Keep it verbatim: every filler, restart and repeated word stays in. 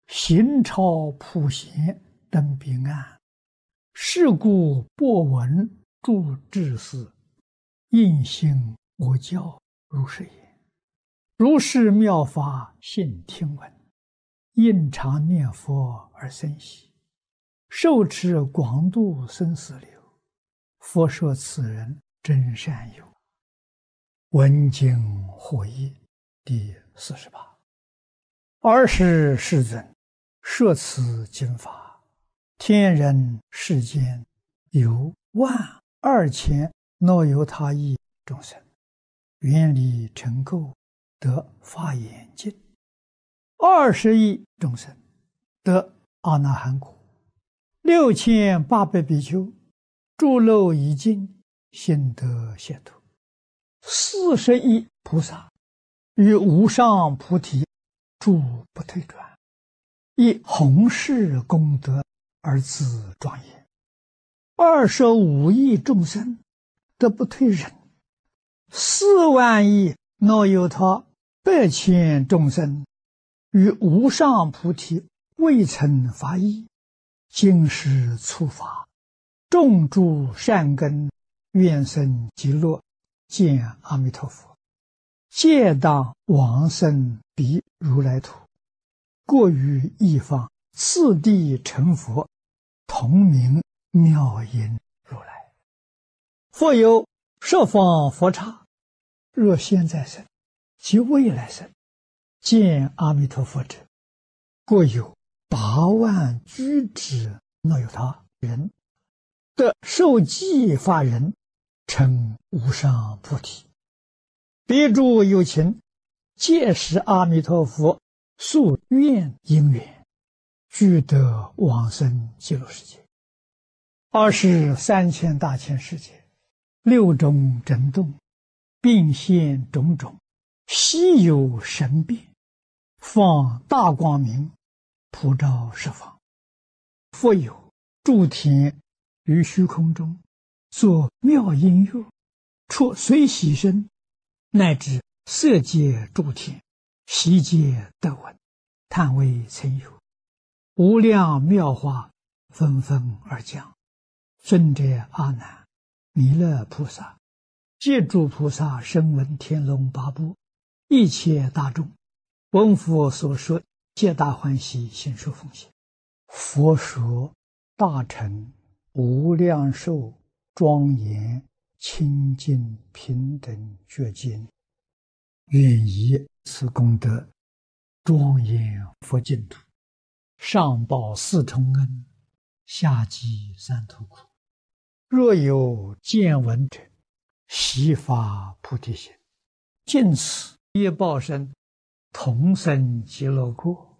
行超普贤登彼岸，是故播闻诸智士，应信我教如是言。如是妙法信听闻，应常念佛而生喜，受持广度生死流。佛说此人真善友。闻经获益第四十八。尔时世尊摄此经法，天人世间有万二千若有他亿众生，愿力成垢，得法眼净；二十亿众生得阿那含果；六千八百比丘诸漏已尽，心得解脱；四十亿菩萨于无上菩提诸不退转，以弘誓功德而自庄严；二十五亿众生得不退忍；四万亿若有他百千众生于无上菩提未曾发意，今时初发，种诸善根，愿生极乐，见阿弥陀佛，皆当往生彼如来土，过于一方，次第成佛，同名妙音如来。复有十方佛刹，若现在生及未来生，见阿弥陀佛者，过有八万居之若有他人，得受记法人，成无上菩提。彼诸有情，皆是阿弥陀佛宿愿因缘，俱得往生极乐世界。二十三千大千世界，六种震动，并现种种，稀有神变，放大光明，普照十方。复有诸天于虚空中，作妙音乐，出随喜声，乃至色界诸天，悉皆得闻，叹为曾有。无量妙法纷纷而降。尊者阿难、弥勒菩萨、皆诸菩萨声闻天龙八部，一切大众，闻佛所说，皆大欢喜，心受奉献。佛说大乘无量寿庄严清净平等觉经，愿以此功德庄严佛净土，上报四重恩，下济三途苦。若有见闻者，悉发菩提心，尽此业报身，同生极乐国。